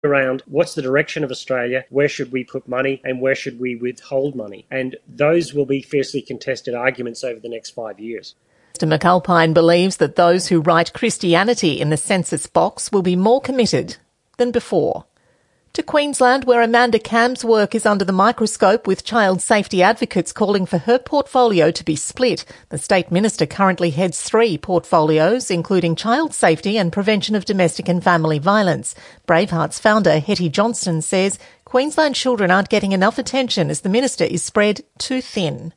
around what's the direction of Australia, where should we put money, and where should we withhold money. And those will be fiercely contested arguments over the next 5 years. Mr McAlpine believes that those who write Christianity in the census box will be more committed than before. To Queensland, where Amanda Camp's work is under the microscope, with child safety advocates calling for her portfolio to be split. The State Minister currently heads 3 portfolios, including child safety and prevention of domestic and family violence. Braveheart's founder, Hetty Johnston, says Queensland children aren't getting enough attention as the minister is spread too thin.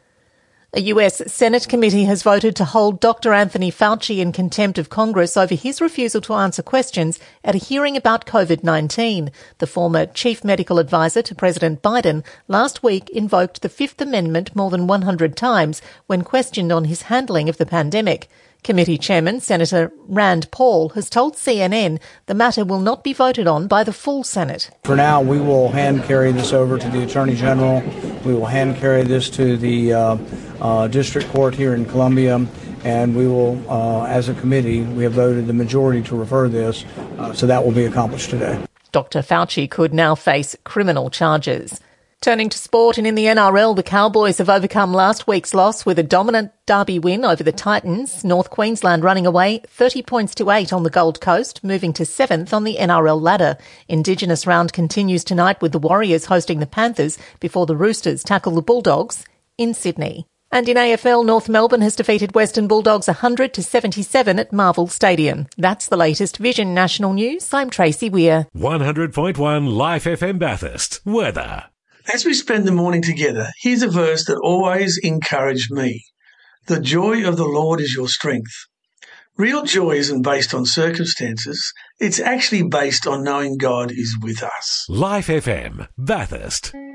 A US Senate committee has voted to hold Dr. Anthony Fauci in contempt of Congress over his refusal to answer questions at a hearing about COVID-19. The former chief medical advisor to President Biden last week invoked the Fifth Amendment more than 100 times when questioned on his handling of the pandemic. Committee Chairman Senator Rand Paul has told CNN the matter will not be voted on by the full Senate. For now, we will hand carry this over to the Attorney General. We will hand carry this to the District Court here in Columbia, and we will, as a committee, we have voted the majority to refer this, so that will be accomplished today. Dr. Fauci could now face criminal charges. Turning to sport, and in the NRL, the Cowboys have overcome last week's loss with a dominant derby win over the Titans. North Queensland running away 30 points to 8 on the Gold Coast, moving to 7th on the NRL ladder. Indigenous round continues tonight with the Warriors hosting the Panthers before the Roosters tackle the Bulldogs in Sydney. And in AFL, North Melbourne has defeated Western Bulldogs 100-77 at Marvel Stadium. That's the latest Vision National News. I'm Tracy Weir. 100.1 Life FM Bathurst. Weather. As we spend the morning together, here's a verse that always encouraged me. The joy of the Lord is your strength. Real joy isn't based on circumstances. It's actually based on knowing God is with us. Life FM Bathurst.